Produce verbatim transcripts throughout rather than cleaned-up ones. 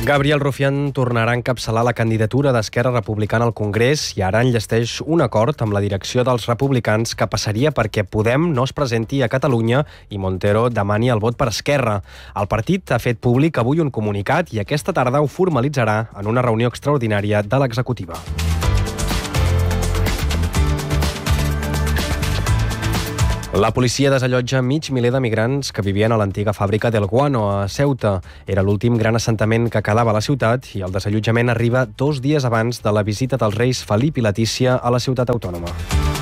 Gabriel Rufián tornarà a encapçalar la candidatura d'Esquerra Republicana al Congrés i ara enllesteix un acord amb la direcció dels republicans que passaria perquè Podem no es presenti a Catalunya i Montero demani el vot per Esquerra. El partit ha fet públic avui un comunicat i aquesta tarda ho formalitzarà en una reunió extraordinària de l'executiva. La policia desallotja mig miler de migrants que vivien a l'antiga fàbrica del Guano, a Ceuta. Era l'últim gran assentament que quedava a la ciutat i el desallotjament arriba dos dies abans de la visita dels reis Felip i Letícia a la ciutat autònoma.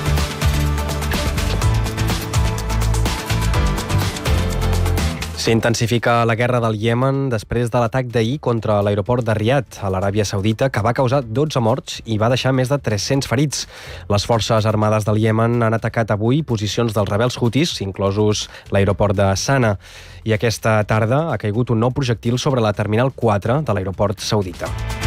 S'intensifica la guerra del Iemen després de l'atac d'ahir contra l'aeroport de Riad, a l'Aràbia Saudita, que va causar dotze morts i va deixar més de tres-cents ferits. Les forces armades del Iemen han atacat avui posicions dels rebels hutis, inclosos l'aeroport de Sana. I aquesta tarda ha caigut un nou projectil sobre la terminal quatre de l'aeroport saudita.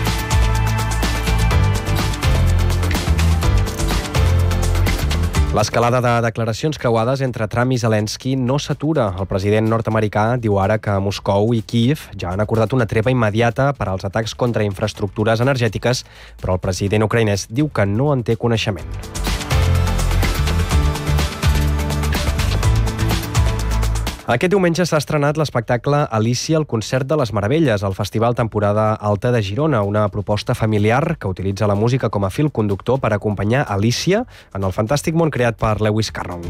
L'escalada de declaracions creuades entre Trump i Zelensky no s'atura. El president nord-americà diu ara que Moscou i Kíev ja han acordat una treva immediata per als atacs contra infraestructures energètiques, però el president ucraïnès diu que no en té coneixement. Aquest diumenge s'ha estrenat l'espectacle Alícia, el concert de les meravelles, al Festival Temporada Alta de Girona, una proposta familiar que utilitza la música com a fil conductor per acompanyar Alícia en el fantàstic món creat per Lewis Carroll.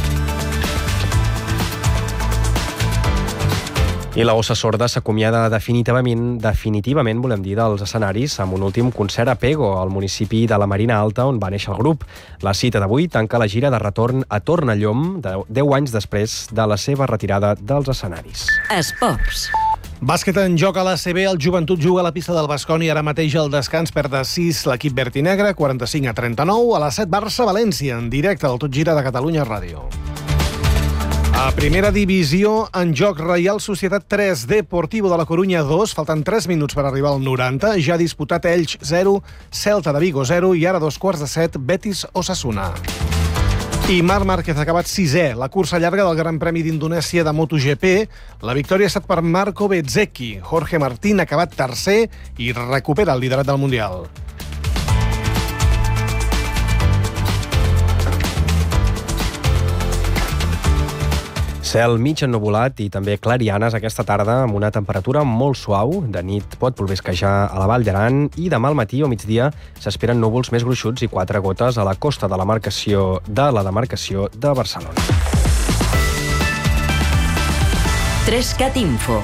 I la Ossa Sorda s'acomiada definitivament, definitivament, volem dir, dels escenaris amb un últim concert a Pego, al municipi de la Marina Alta, on va néixer el grup. La cita d'avui tanca la gira de retorn a Tornallom, de deu anys després de la seva retirada dels escenaris. Esports. Bàsquet en joc a l'A C B, el Joventut juga a la pista del Baskonia, ara mateix al descans perd de sis l'equip vertinegre, quaranta-cinc a trenta-nou, a les set Barça-València, en directe al Tot Gira de Catalunya Ràdio. A primera divisió, en joc Reial Societat tres, Deportivo de la Corunya dos, falten tres minuts per arribar al noranta, ja ha disputat Elx zero, Celta de Vigo zero i ara dos quarts de set, Betis Osasuna. I Marc Márquez ha acabat sisè, la cursa llarga del Gran Premi d'Indonèsia de MotoGP. La victòria ha estat per Marco Bezzecchi. Jorge Martín ha acabat tercer i recupera el liderat del Mundial. Cel mig ennuvolat i també clarianes aquesta tarda amb una temperatura molt suau. De nit pot plovisquejar a la Vall d'Aran i demà al matí o migdia s'esperen núvols més gruixuts i quatre gotes a la costa de la demarcació de la demarcació de Barcelona. Trescat Info.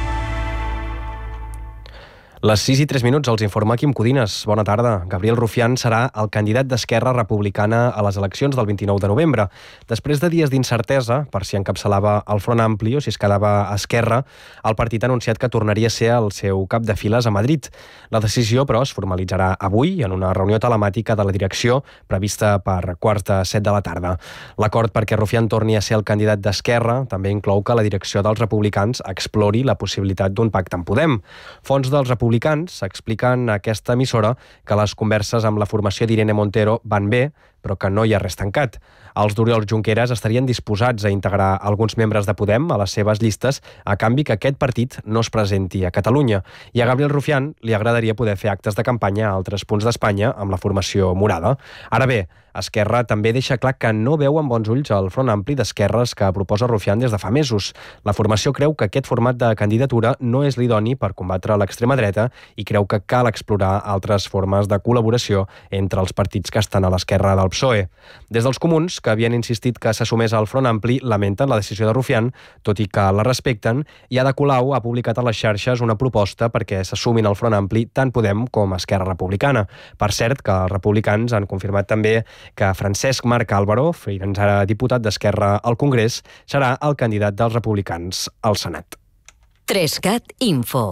Les sis i tres minuts els informa Quim Codines. Bona tarda. Gabriel Rufián serà el candidat d'Esquerra Republicana a les eleccions del vint-i-nou de novembre. Després de dies d'incertesa per si encapçalava el Front Ampli o si es quedava a Esquerra, el partit ha anunciat que tornaria a ser el seu cap de files a Madrid. La decisió, però, es formalitzarà avui en una reunió telemàtica de la direcció prevista per quarts de set de la tarda. L'acord perquè Rufián torni a ser el candidat d'Esquerra també inclou que la direcció dels republicans explori la possibilitat d'un pacte amb Podem. Fons dels republicans Republicans expliquen a aquesta emissora que les converses amb la formació d'Irene Montero van bé, però que no hi ha res tancat. Els d'Oriol Junqueras estarien disposats a integrar alguns membres de Podem a les seves llistes a canvi que aquest partit no es presenti a Catalunya. I a Gabriel Rufián li agradaria poder fer actes de campanya a altres punts d'Espanya amb la formació morada. Ara bé, Esquerra també deixa clar que no veu amb bons ulls el Front Ampli d'Esquerres que proposa Rufián des de fa mesos. La formació creu que aquest format de candidatura no és l'idoni per combatre l'extrema dreta i creu que cal explorar altres formes de col·laboració entre els partits que estan a l'esquerra del P S O E. Des dels comuns, que havien insistit que s'assumés al Front Ampli, lamenten la decisió de Rufián, tot i que la respecten, i Ada Colau ha publicat a les xarxes una proposta perquè s'assumin al Front Ampli tant Podem com Esquerra Republicana. Per cert, que els republicans han confirmat també que Francesc Marc Álvaro, fins ara diputat d'Esquerra al Congrés, serà el candidat dels republicans al Senat. Trescat Info.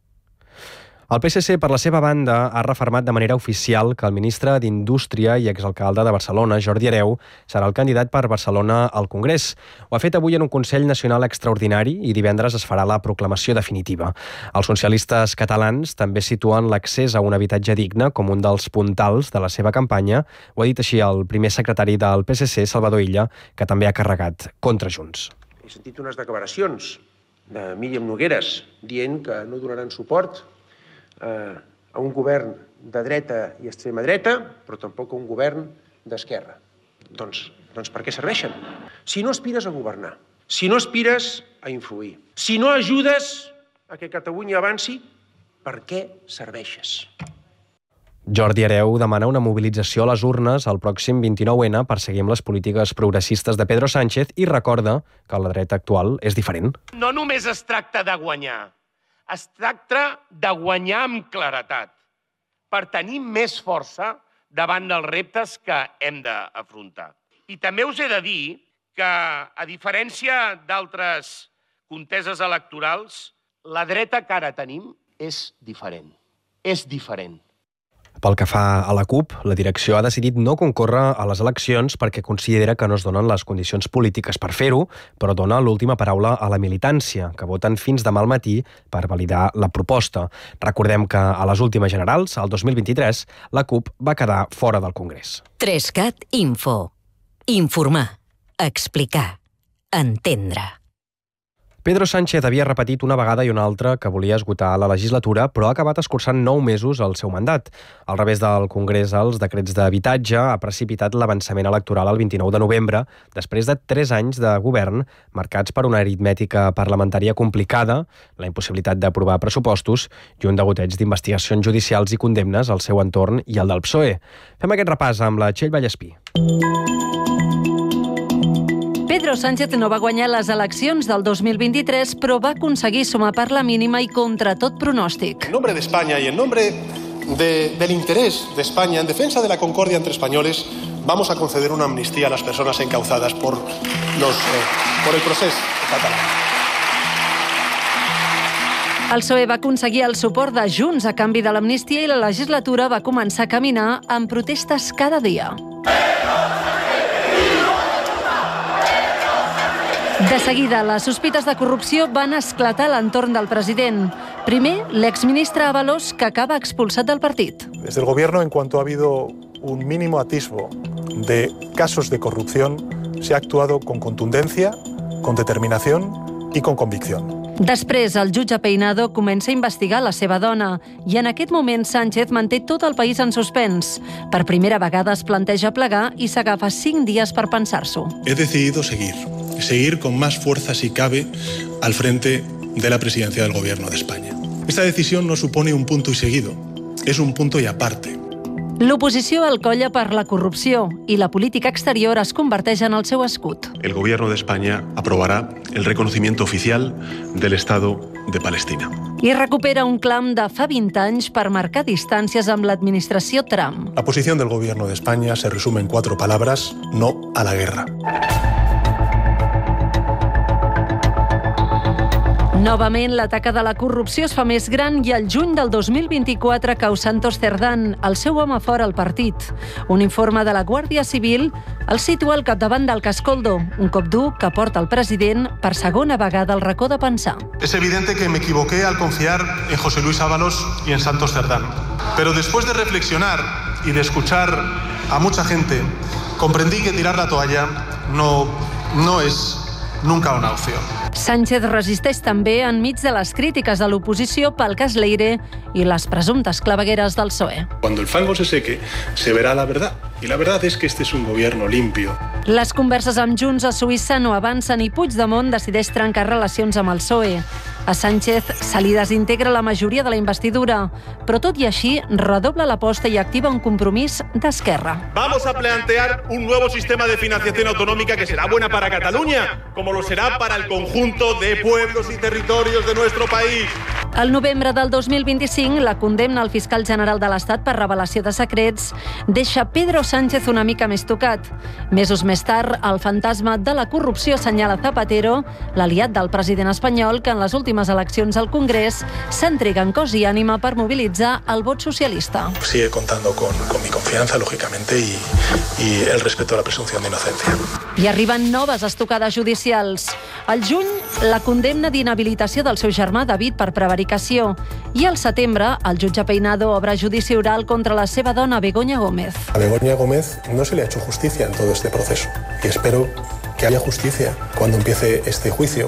El P S C, per la seva banda, ha refermat de manera oficial que el ministre d'Indústria i exalcalde de Barcelona, Jordi Hereu, serà el candidat per Barcelona al Congrés. Ho ha fet avui en un Consell Nacional extraordinari i divendres es farà la proclamació definitiva. Els socialistes catalans també situen l'accés a un habitatge digne com un dels puntals de la seva campanya. Ho ha dit així el primer secretari del P S C, Salvador Illa, que també ha carregat contra Junts. He sentit unes declaracions de Míriam Nogueres dient que no donaran suport eh, a un govern de dreta i extrema dreta, però tampoc a un govern d'esquerra. Doncs, doncs per què serveixen? Si no aspires a governar, si no aspires a influir, si no ajudes a que Catalunya avanci, per què serveixes? Jordi Hereu demana una mobilització a les urnes el pròxim vint-i-nou ene per seguir amb les polítiques progressistes de Pedro Sánchez i recorda que la dreta actual és diferent. No només es tracta de guanyar, es tracta de guanyar amb claretat per tenir més força davant dels reptes que hem d'afrontar. I també us he de dir que, a diferència d'altres conteses electorals, la dreta que ara tenim és diferent. És diferent. Pel que fa a la CUP, la direcció ha decidit no concórrer a les eleccions perquè considera que no es donen les condicions polítiques per fer-ho, però dona l'última paraula a la militància, que voten fins demà al matí per validar la proposta. Recordem que a les últimes generals, el dos mil vint-i-tres, la CUP va quedar fora del Congrés. Trescat Info. Informar. Explicar. Entendre. Pedro Sánchez havia repetit una vegada i una altra que volia esgotar la legislatura, però ha acabat escurçant nou mesos el seu mandat. Al revés del Congrés, els decrets d'habitatge ha precipitat l'avançament electoral el vint-i-nou de novembre, després de tres anys de govern marcats per una aritmètica parlamentària complicada, la impossibilitat d'aprovar pressupostos i un degoteig d'investigacions judicials i condemnes al seu entorn i al del P S O E. Fem aquest repàs amb la Txell Vallespí. Pedro Sánchez no va guanyar les eleccions del dos mil vint-i-tres, però va aconseguir sumar per la mínima i contra tot pronòstic. En nombre de España y en nombre de, del interés de España, en defensa de la concordia entre españoles, vamos a conceder una amnistía a las personas encauzadas por, los, eh, por el proceso catalán. El P S O E va aconseguir el suport de Junts a canvi de l'amnistia i la legislatura va començar a caminar amb protestes cada dia. De seguida, les sospites de corrupció van esclatar a l'entorn del president. Primer, l'exministre Ábalos, que acaba expulsat del partit. Desde el gobierno, en cuanto ha habido un mínimo atisbo de casos de corrupción, se ha actuado con contundencia, con determinación y con convicción. Després, el jutge Peinado comença a investigar la seva dona i en aquest moment Sánchez manté tot el país en suspens. Per primera vegada es planteja plegar i s'agafa cinc dies per pensar-s'ho. He decidido seguir, seguir con más fuerza si cabe al frente de la presidencia del Gobierno de España. Esta decisión no supone un punto y seguido, es un punto y aparte. L'oposició el colla per la corrupció i la política exterior es converteix en el seu escut. El Gobierno de España aprobará el reconocimiento oficial del Estado de Palestina. I recupera un clam de fa vint anys per marcar distàncies amb l'administració Trump. La posición del Gobierno de España se resume en cuatro palabras: no a la guerra. Novament, la taca de la corrupció es fa més gran i el juny del dos mil vint-i-quatre cau Santos Cerdán, el seu home fora al partit. Un informe de la Guàrdia Civil el situa al capdavant del Cascoldo, un cop dur que porta el president per segona vegada al racó de pensar. Es evidente que me equivoqué al confiar en José Luis Ábalos y en Santos Cerdán. Pero después de reflexionar y de escuchar a mucha gente, comprendí que tirar la toalla no, no es nunca una opción. Sánchez resisteix també enmig de les crítiques de l'oposició pel cas Leire i les presumptes clavegueres del P S O E. Cuando el fango se seque, se verá la verdad. Y la verdad es que este es un gobierno limpio. Les converses amb Junts a Suïssa no avancen i Puigdemont decideix trencar relacions amb el P S O E. A Sánchez se li desintegra la majoria de la investidura, però tot i així redobla l'aposta i activa un compromís d'esquerra. Vamos a plantear un nuevo sistema de financiación autonómica que será buena para Cataluña, como lo será para el conjunto de pueblos y territorios de nuestro país. Al novembre del dos mil vint-i-cinc, la condemna al fiscal general de l'Estat per revelació de secrets deixa Pedro Sánchez una mica més tocat. Mesos més tard, el fantasma de la corrupció assenyala Zapatero, l'aliat del president espanyol, que en les últimes eleccions al Congrés s'entrega en cos i ànima per mobilitzar el vot socialista. Sigue contando con, con mi confianza, lógicamente, y, y el respeto a la presunción de inocencia. I arriben noves estocades judicials. Al juny, la condemna d'inhabilitació del seu germà David per prevaricació. I al setembre, el jutge Peinado obre judici oral contra la seva dona, Begoña Gómez. A Begoña Gómez no se le ha hecho justicia en todo este proceso y espero que haya justicia cuando empiece este juicio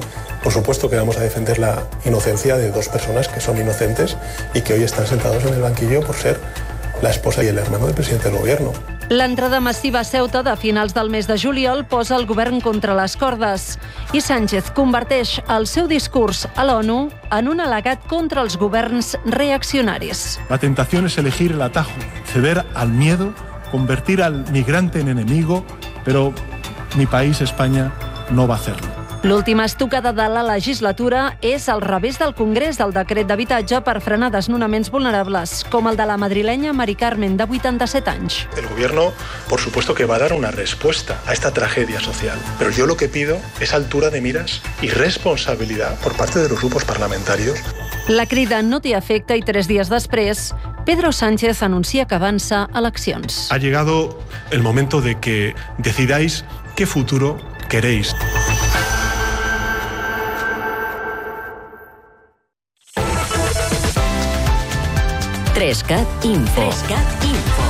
Por supuesto que vamos a defender la inocencia de dos personas que son inocentes y que hoy están sentados en el banquillo por ser la esposa y el hermano del presidente del gobierno. L'entrada massiva a Ceuta de finals del mes de juliol posa el govern contra les cordes i Sánchez converteix el seu discurs a l'ONU en un al·legat contra els governs reaccionaris. La tentación es elegir el atajo, ceder al miedo, convertir al migrante en enemigo, pero mi país, España, no va a hacerlo. L'última estocada de la legislatura és al revés del Congrés del decret d'habitatge per frenar desnonaments vulnerables, com el de la madrilenya Mari Carmen, de vuitanta-set anys. El gobierno, por supuesto que va a dar una respuesta a esta tragedia social, pero yo lo que pido es altura de miras y responsabilidad por parte de los grupos parlamentarios. La crida no té efecte i tres dies després, Pedro Sánchez anuncia que avança eleccions. Ha llegado el momento de que decidáis qué futuro queréis. Trescat Info. Trescat Info.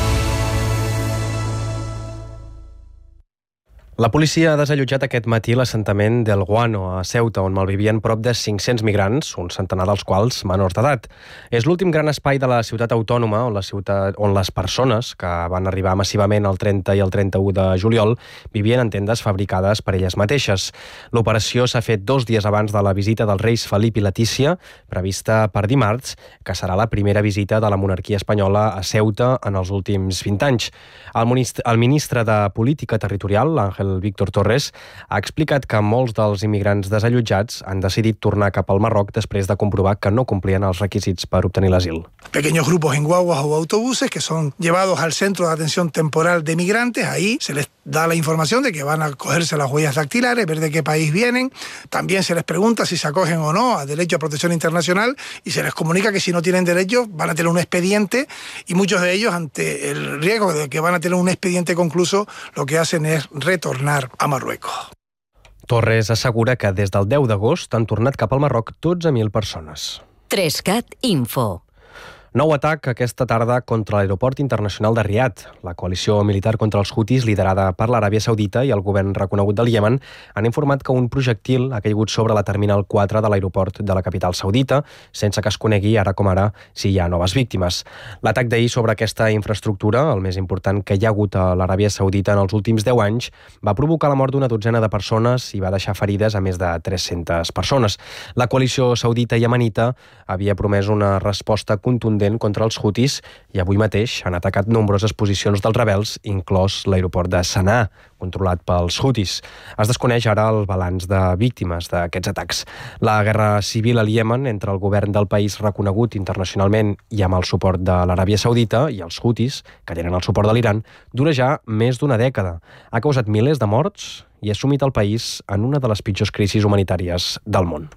La policia ha desallotjat aquest matí l'assentament del Guano, a Ceuta, on malvivien prop de cinc-cents migrants, un centenar dels quals menors d'edat. És l'últim gran espai de la ciutat autònoma on, la ciutat, on les persones, que van arribar massivament el trenta i el trenta-u de juliol, vivien en tendes fabricades per elles mateixes. L'operació s'ha fet dos dies abans de la visita dels reis Felip i Letícia, prevista per dimarts, que serà la primera visita de la monarquia espanyola a Ceuta en els últims vint anys. El ministre, el ministre de Política Territorial, l'Àngel Víctor Torres, ha explicat que molts dels immigrants desallotjats han decidit tornar cap al Marroc després de comprovar que no complien els requisits per obtenir l'asil. Pequeños grupos en guaguas o autobuses que son llevados al Centro de Atención Temporal de Migrantes. Ahí se les da la información de que van a cogerse las huellas dactilares, ver de qué país vienen. También se les pregunta si se acogen o no a derecho a protección internacional y se les comunica que si no tienen derecho van a tener un expediente, y muchos de ellos, ante el riesgo de que van a tener un expediente concluso, lo que hacen es retornar a Marruecos. Torres assegura que des del deu d'agost han tornat cap al Marroc dotze mil persones. Trescat Info. Nou atac aquesta tarda contra l'aeroport internacional de Riad. La coalició militar contra els Houthis, liderada per l'Aràbia Saudita i el govern reconegut del Iemen, han informat que un projectil ha caigut sobre la terminal quatre de l'aeroport de la capital saudita, sense que es conegui ara com ara si hi ha noves víctimes. L'atac d'ahir sobre aquesta infraestructura, el més important que hi ha hagut a l'Aràbia Saudita en els últims deu anys, va provocar la mort d'una dotzena de persones i va deixar ferides a més de tres-centes persones. La coalició saudita i iemenita havia promès una resposta contundent contra els Houthis i avui mateix han atacat nombroses posicions dels rebels, inclòs l'aeroport de Sanà, controlat pels Houthis. Es desconeix ara el balanç de víctimes d'aquests atacs. La guerra civil al Iemen entre el govern del país reconegut internacionalment i amb el suport de l'Aràbia Saudita i els Houthis, que tenen el suport de l'Iran, dura ja més d'una dècada. Ha causat milers de morts i ha sumit el país en una de les pitjors crisis humanitàries del món.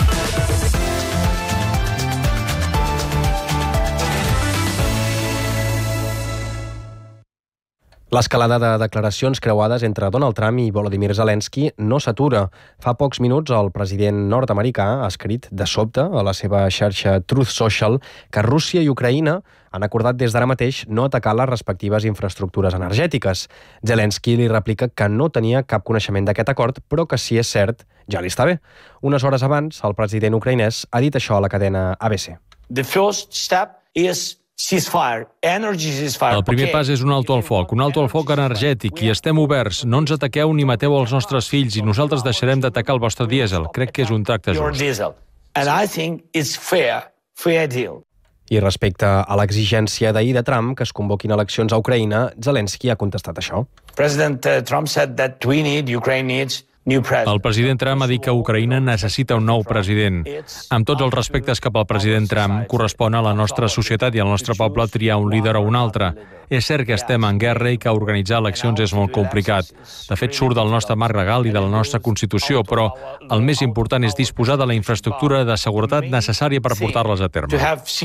L'escalada de declaracions creuades entre Donald Trump i Volodymyr Zelensky no s'atura. Fa pocs minuts el president nord-americà ha escrit de sobte a la seva xarxa Truth Social que Rússia i Ucraïna han acordat des d'ara mateix no atacar les respectives infraestructures energètiques. Zelensky li replica que no tenia cap coneixement d'aquest acord, però que si és cert, ja li està bé. Unes hores abans, el president ucraïnès ha dit això a la cadena A B C. The first step is ceasefire, energy ceasefire. El primer pas és un alto al foc, un alto al foc energètic, i estem oberts. No ens ataqueu ni mateu els nostres fills i nosaltres deixarem d'atacar el vostre dièsel. Crec que és un tracte just. And I think it's fair, fair deal. I respecte a l'exigència d'ahir de Trump que es convoquin eleccions a Ucraïna, Zelensky ha contestat això. President Trump said that we need, Ukraine needs, el president Trump ha dit que Ucraïna necessita un nou president. Amb tots els respectes cap al president Trump, correspon a la nostra societat i al nostre poble triar un líder o un altre. És cert que estem en guerra i que organitzar eleccions és molt complicat. De fet, surt del nostre marc legal i de la nostra Constitució, però el més important és disposar de la infraestructura de seguretat necessària per portar-les a terme.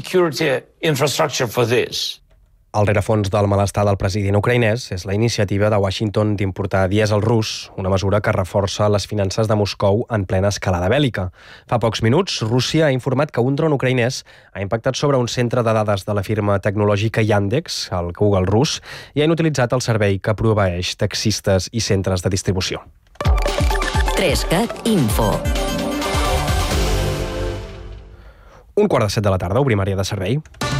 El rerefons del malestar del president ucraïnès és la iniciativa de Washington d'importar dièsel rus, una mesura que reforça les finances de Moscou en plena escalada bèl·lica. Fa pocs minuts, Rússia ha informat que un dron ucraïnès ha impactat sobre un centre de dades de la firma tecnològica Yandex, el Google rus, i han utilitzat el servei que proveeix taxistes i centres de distribució. Trescat Info. Un quart de set de la tarda, obrim àrea de servei.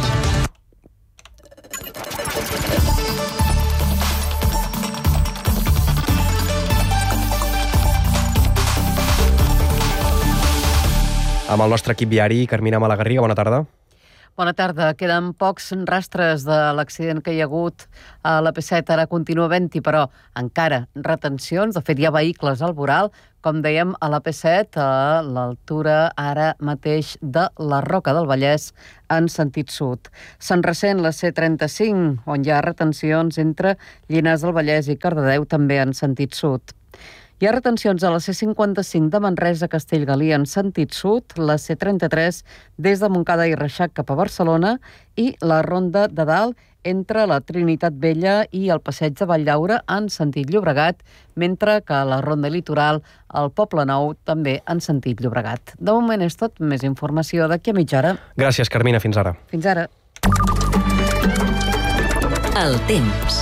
Amb el nostre equip viari, Carmina Malagarriga, bona tarda. Bona tarda. Queden pocs rastres de l'accident que hi ha hagut a l'A P set. Ara continua havent-hi, però encara retencions. De fet, hi ha vehicles al voral, com dèiem, a l'A P set, a l'altura ara mateix de la Roca del Vallès, en sentit sud. Sant Recent, la C trenta-cinc, on hi ha retencions entre Llinars del Vallès i Cardedeu, també en sentit sud. Hi ha retencions a la C cinquanta-cinc de Manresa a Castellgalí en sentit sud, la C trenta-tres des de Montcada i Reixac cap a Barcelona i la Ronda de Dalt entre la Trinitat Vella i el Passeig de Valldaura en sentit Llobregat, mentre que a la Ronda Litoral al Poble Nou també en sentit Llobregat. De moment és tot. Més informació d'aquí a mitja hora. Gràcies, Carmina. Fins ara. Fins ara. El temps.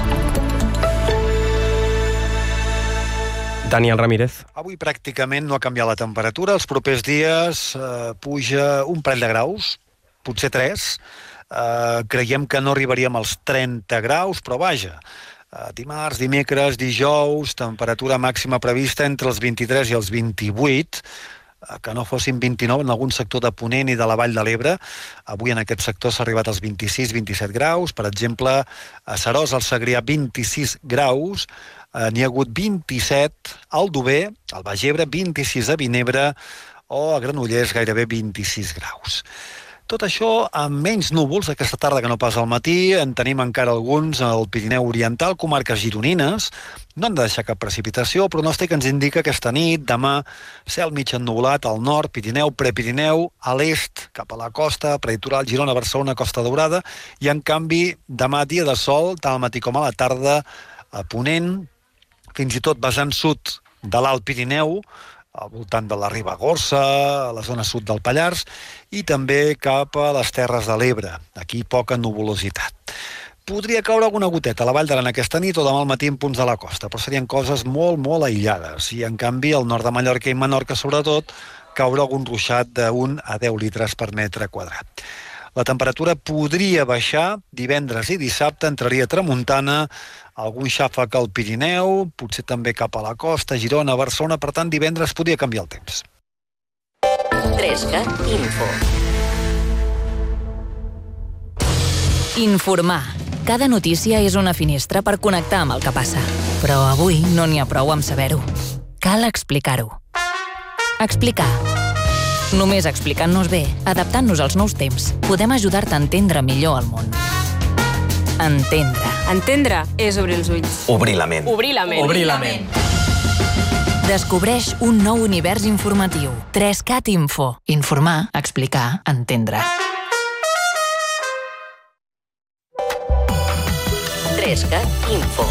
Daniel Ramírez. Avui pràcticament no ha canviat la temperatura. Els propers dies eh, puja un parell de graus, potser tres. Eh, creiem que no arribaríem als trenta graus, però vaja. Eh, dimarts, dimecres, dijous, temperatura màxima prevista entre els vint-i-tres i els vint-i-vuit, eh, que no fossin vint-i-nou en algun sector de Ponent i de la Vall de l'Ebre. Avui en aquest sector s'ha arribat als vint-i-sis vint-i-set graus. Per exemple, a Seròs, al Segrià, vint-i-sis graus. Eh, n'hi ha hagut vint-i-set al Dober, al Baix Ebre, vint-i-sis a Vinebre o a Granollers gairebé vint-i-sis graus. Tot això amb menys núvols aquesta tarda que no pas al matí. En tenim encara alguns al Pirineu Oriental, comarques gironines. No han de deixar cap precipitació. El pronòstic ens indica aquesta nit, demà, cel mig ennuvolat al nord, Pirineu, Prepirineu, a l'est, cap a la costa, prelitoral, Girona, Barcelona, Costa Daurada, i en canvi demà dia de sol, tant al matí com a la tarda, a Ponent, fins i tot vessant sud de l'Alt Pirineu, al voltant de la Ribagorça, a la zona sud del Pallars, i també cap a les Terres de l'Ebre. Aquí poca nuvolositat. Podria caure alguna goteta a la Vall d'Aran aquesta nit o demà al matí en punts de la costa, però serien coses molt, molt aïllades. I, en canvi, al nord de Mallorca i Menorca, sobretot, caure algun ruixat d'un a deu litres per metre quadrat. La temperatura podria baixar divendres i dissabte, entraria tramuntana, algun xàfec al Pirineu, potser també cap a la costa, Girona, Barcelona, per tant, divendres podria canviar el temps. Trescat Info. Informar. Cada notícia és una finestra per connectar amb el que passa. Però avui no n'hi ha prou amb saber-ho. Cal explicar-ho. Explicar. Només explicant-nos bé, adaptant-nos als nous temps, podem ajudar-te a entendre millor el món. Entendre. Entendre és obrir els ulls. Obrir la ment. Obrir la ment. Obrir la ment. Descobreix un nou univers informatiu. Trescat Info. Informar, explicar, entendre. Trescat Info.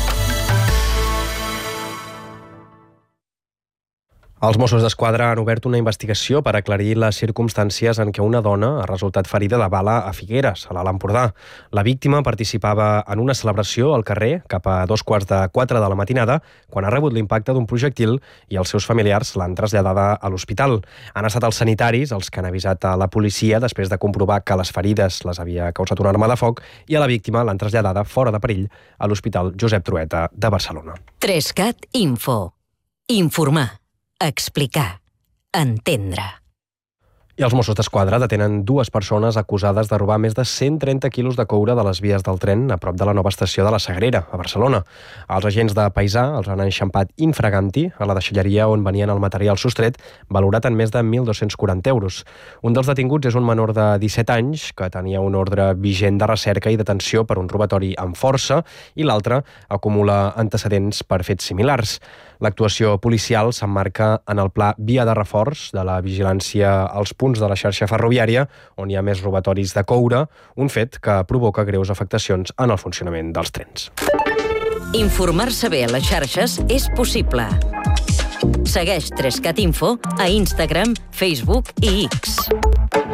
Els Mossos d'Esquadra han obert una investigació per aclarir les circumstàncies en què una dona ha resultat ferida de bala a Figueres, a l'Alt Empordà. La víctima participava en una celebració al carrer cap a dos quarts de quatre de la matinada quan ha rebut l'impacte d'un projectil i els seus familiars l'han traslladada a l'hospital. Han estat els sanitaris els que han avisat a la policia després de comprovar que les ferides les havia causat una arma de foc i a la víctima l'han traslladada fora de perill a l'Hospital Josep Trueta de Barcelona. Trescat Info. Informar. Explicar. Entendre. I els Mossos d'Esquadra detenen dues persones acusades de robar més de cent trenta quilos de coure de les vies del tren a prop de la nova estació de la Sagrera, a Barcelona. Els agents de Paisà els han enxampat infraganti a la deixalleria on venien el material sostret, valorat en més de mil dos-cents quaranta euros. Un dels detinguts és un menor de disset anys que tenia un ordre vigent de recerca i detenció per un robatori amb força i l'altre acumula antecedents per fets similars. L'actuació policial s'emmarca en el pla Via de Reforç de la vigilància als punts de la xarxa ferroviària on hi ha més robatoris de coure, un fet que provoca greus afectacions en el funcionament dels trens. Informar-se bé a les xarxes és possible. Segueix Trescat Info a Instagram, Facebook i X.